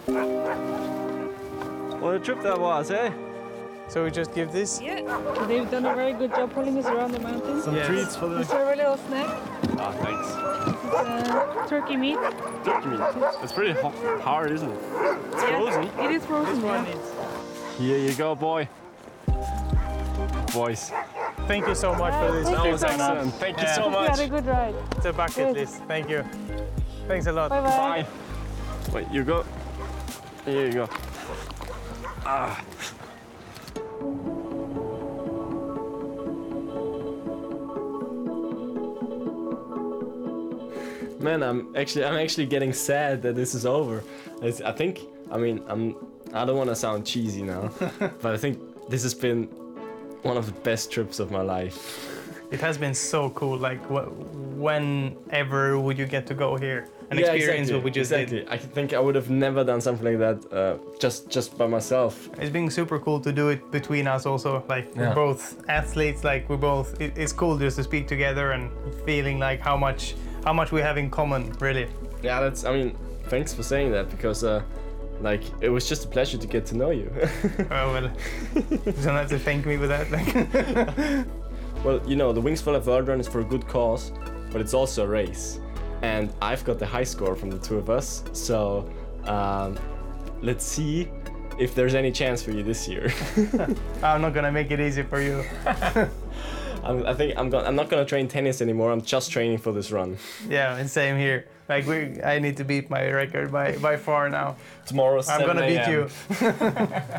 What a trip that was, eh? So we just give this? Yeah. They've done a very good job pulling us around the mountains. Some treats for This is the... our little snack. Ah, thanks. Turkey meat. Turkey meat. It's pretty hard, isn't it? It's frozen. It is frozen, yeah. Here you go, boy. Boys. Thank you so much for this. Thank That you was so excellent. much. Thank you Yeah. so We had a much. good ride. It's a bucket Good. list. Thank you. Thanks a lot. Bye-bye. Bye. Wait, you go. Here you go. Ah. Man, I'm actually getting sad that this is over. I think, I mean, I don't want to sound cheesy now, but I think this has been one of the best trips of my life. It has been so cool. Like, whenever would you get to go here and experience what we just did? I think I would have never done something like that just by myself. It's been super cool to do it between us also. Like, we're both athletes. Like, it's cool just to speak together and feeling like how much we have in common, really. Yeah, I mean, thanks for saying that, because like, it was just a pleasure to get to know you. Oh, well, you don't have to thank me for that. Like. Well, you know, the Wings for Life World Run is for a good cause, but it's also a race. And I've got the high score from the two of us, so let's see if there's any chance for you this year. I'm not gonna make it easy for you. I think I'm not gonna train tennis anymore. I'm just training for this run. Yeah, and same here. Like, I need to beat my record by far now. Tomorrow, I'm 7 gonna beat a.m. you.